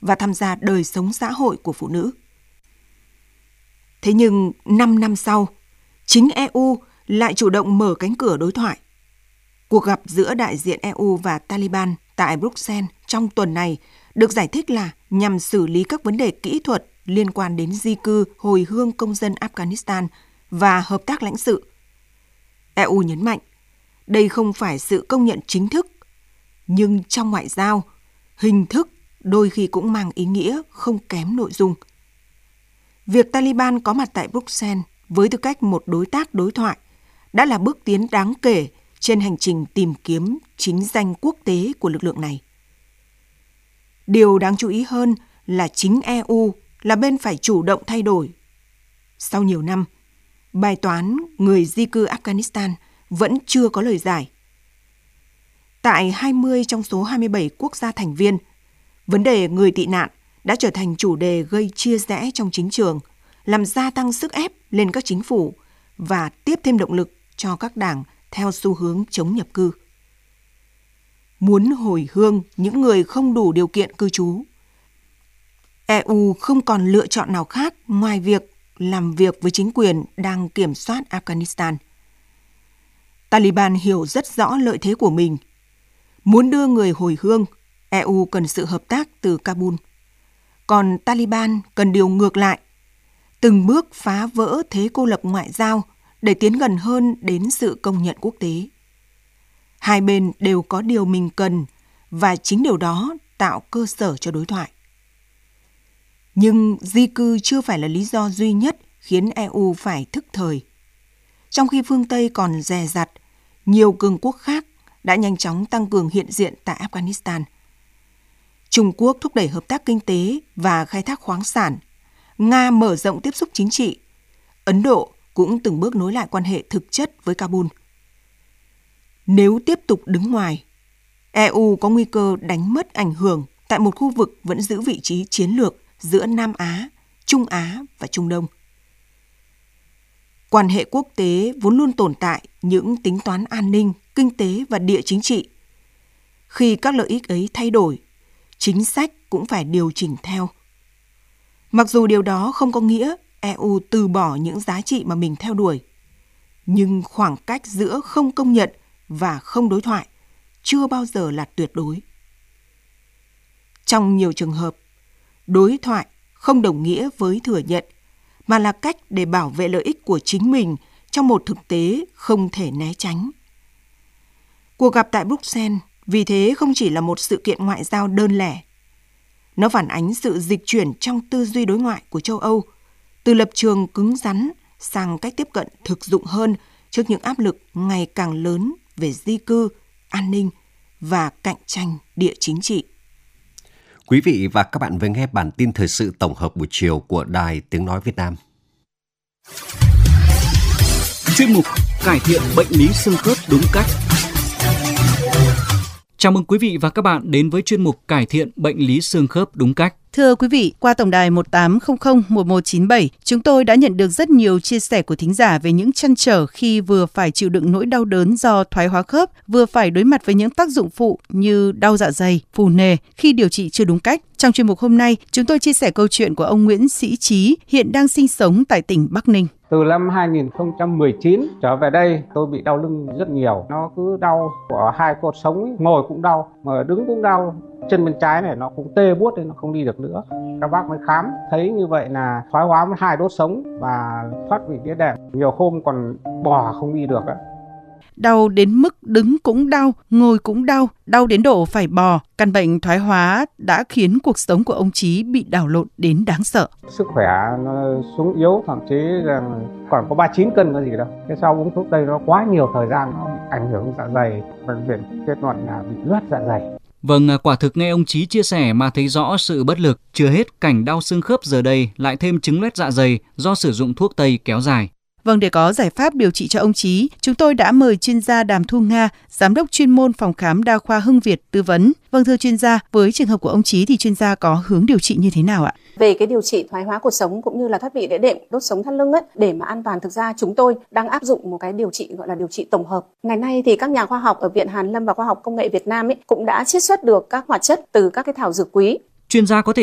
và tham gia đời sống xã hội của phụ nữ. Thế nhưng 5 năm sau, chính EU lại chủ động mở cánh cửa đối thoại. Cuộc gặp giữa đại diện EU và Taliban tại Bruxelles trong tuần này được giải thích là nhằm xử lý các vấn đề kỹ thuật liên quan đến di cư, hồi hương công dân Afghanistan và hợp tác lãnh sự. EU nhấn mạnh, đây không phải sự công nhận chính thức, nhưng trong ngoại giao, hình thức đôi khi cũng mang ý nghĩa không kém nội dung. Việc Taliban có mặt tại Bruxelles với tư cách một đối tác đối thoại đã là bước tiến đáng kể trên hành trình tìm kiếm chính danh quốc tế của lực lượng này. Điều đáng chú ý hơn là chính EU là bên phải chủ động thay đổi. Sau nhiều năm, bài toán người di cư Afghanistan vẫn chưa có lời giải. Tại 20 trong số 27 quốc gia thành viên, vấn đề người tị nạn đã trở thành chủ đề gây chia rẽ trong chính trường, làm gia tăng sức ép lên các chính phủ và tiếp thêm động lực cho các đảng theo xu hướng chống nhập cư. Muốn hồi hương những người không đủ điều kiện cư trú, EU không còn lựa chọn nào khác ngoài việc làm việc với chính quyền đang kiểm soát Afghanistan. Taliban hiểu rất rõ lợi thế của mình. Muốn đưa người hồi hương, EU cần sự hợp tác từ Kabul. Còn Taliban cần điều ngược lại, từng bước phá vỡ thế cô lập ngoại giao để tiến gần hơn đến sự công nhận quốc tế. Hai bên đều có điều mình cần và chính điều đó tạo cơ sở cho đối thoại. Nhưng di cư chưa phải là lý do duy nhất khiến EU phải thức thời. Trong khi phương Tây còn dè dặt, nhiều cường quốc khác đã nhanh chóng tăng cường hiện diện tại Afghanistan. Trung Quốc thúc đẩy hợp tác kinh tế và khai thác khoáng sản. Nga mở rộng tiếp xúc chính trị. Ấn Độ cũng từng bước nối lại quan hệ thực chất với Kabul. Nếu tiếp tục đứng ngoài, EU có nguy cơ đánh mất ảnh hưởng tại một khu vực vẫn giữ vị trí chiến lược giữa Nam Á, Trung Á và Trung Đông. Quan hệ quốc tế vốn luôn tồn tại những tính toán an ninh, kinh tế và địa chính trị. Khi các lợi ích ấy thay đổi, chính sách cũng phải điều chỉnh theo. Mặc dù điều đó không có nghĩa EU từ bỏ những giá trị mà mình theo đuổi, nhưng khoảng cách giữa không công nhận và không đối thoại chưa bao giờ là tuyệt đối. Trong nhiều trường hợp, đối thoại không đồng nghĩa với thừa nhận, mà là cách để bảo vệ lợi ích của chính mình trong một thực tế không thể né tránh. Cuộc gặp tại Bruxelles vì thế không chỉ là một sự kiện ngoại giao đơn lẻ. Nó phản ánh sự dịch chuyển trong tư duy đối ngoại của châu Âu, từ lập trường cứng rắn sang cách tiếp cận thực dụng hơn trước những áp lực ngày càng lớn về di cư, an ninh và cạnh tranh địa chính trị. Quý vị và các bạn vừa nghe bản tin thời sự tổng hợp buổi chiều của Đài Tiếng Nói Việt Nam. Chuyên mục cải thiện bệnh lý xương khớp đúng cách. Chào mừng quý vị và các bạn đến với chuyên mục cải thiện bệnh lý xương khớp đúng cách. Thưa quý vị, qua tổng đài 18001197, chúng tôi đã nhận được rất nhiều chia sẻ của thính giả về những trăn trở khi vừa phải chịu đựng nỗi đau đớn do thoái hóa khớp, vừa phải đối mặt với những tác dụng phụ như đau dạ dày, phù nề khi điều trị chưa đúng cách. Trong chuyên mục hôm nay, chúng tôi chia sẻ câu chuyện của ông Nguyễn Sĩ Trí, hiện đang sinh sống tại tỉnh Bắc Ninh. Từ năm 2019 trở về đây, tôi bị đau lưng rất nhiều. Nó cứ đau của hai cột sống, ngồi cũng đau, mà đứng cũng đau. Chân bên trái này nó cũng tê buốt nên nó không đi được nữa. Các bác mới khám, thấy như vậy là thoái hóa mất 2 đốt sống và thoát vị đĩa đệm. Nhiều hôm còn bò không đi được. Đau đến mức đứng cũng đau, ngồi cũng đau, đau đến độ phải bò. Căn bệnh thoái hóa đã khiến cuộc sống của ông Trí bị đảo lộn đến đáng sợ. Sức khỏe nó xuống yếu, thậm chí là còn có 39 cân có gì đâu. Cái sau uống thuốc tây nó quá nhiều thời gian, nó bị ảnh hưởng dạ dày. Bệnh viện kết luận là bị loét dạ dày. Vâng, quả thực nghe ông Trí chia sẻ mà thấy rõ sự bất lực. Chưa hết cảnh đau xương khớp giờ đây lại thêm chứng loét dạ dày do sử dụng thuốc tây kéo dài. Vâng, để có giải pháp điều trị cho ông Trí, chúng tôi đã mời chuyên gia Đàm Thu Nga, giám đốc chuyên môn phòng khám đa khoa Hưng Việt tư vấn. Vâng, thưa chuyên gia, với trường hợp của ông Trí thì chuyên gia có hướng điều trị như thế nào ạ? Về cái điều trị thoái hóa cột sống cũng như là thoát vị đĩa đệm, đốt sống thắt lưng ấy, để mà an toàn, thực ra chúng tôi đang áp dụng một cái điều trị gọi là điều trị tổng hợp. Ngày nay thì các nhà khoa học ở Viện Hàn Lâm và Khoa học Công nghệ Việt Nam ấy cũng đã chiết xuất được các hoạt chất từ các cái thảo dược quý. Chuyên gia có thể